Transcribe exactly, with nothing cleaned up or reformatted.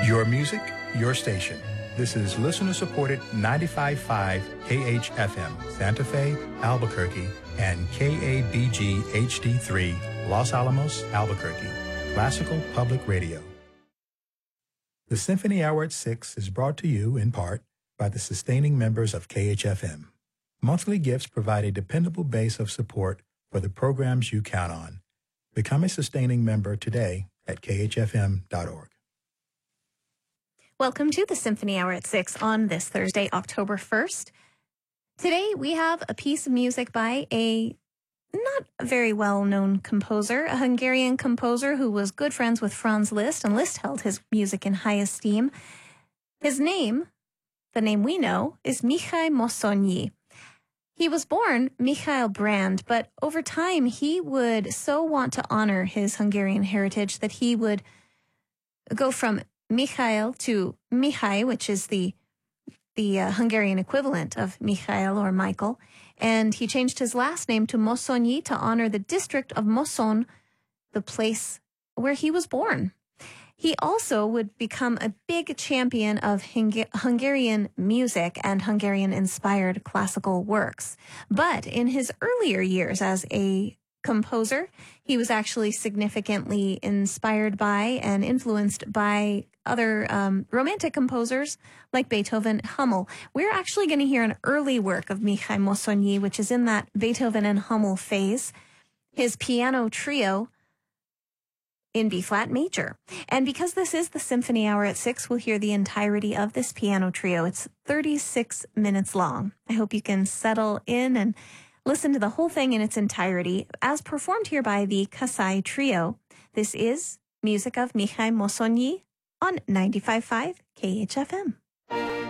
Your music, your station. This is listener-supported ninety-five point five K H F M, Santa Fe, Albuquerque, and K A B G H D three, Los Alamos, Albuquerque, Classical Public Radio. The Symphony Hour at six is brought to you, in part, by the sustaining members of K H F M. Monthly gifts provide a dependable base of support for the programs you count on. Become a sustaining member today at K H F M dot org. Welcome to the Symphony Hour at six on this Thursday, October first. Today we have a piece of music by a not very well-known composer, a Hungarian composer who was good friends with Franz Liszt, and Liszt held his music in high esteem. His name, the name we know, is Mihály Moszonyi. He was born Michael Brand, but over time he would so want to honor his Hungarian heritage that he would go from Michael to Mihai, which is the the uh, Hungarian equivalent of Michael or Michael, and he changed his last name to Moszonyi to honor the district of Moson, the place where he was born. He also would become a big champion of Hung- Hungarian music and Hungarian-inspired classical works. But in his earlier years as a composer, he was actually significantly inspired by and influenced by other um, romantic composers like Beethoven, Hummel. We're actually going to hear an early work of Mihály Moszonyi, which is in that Beethoven and Hummel phase, his piano trio in B-flat major. And because this is the Symphony Hour at six, we'll hear the entirety of this piano trio. It's thirty-six minutes long. I hope you can settle in and listen to the whole thing in its entirety, as performed here by the Kasai Trio. This is music of Mihály Moszonyi on ninety-five point five K H F M.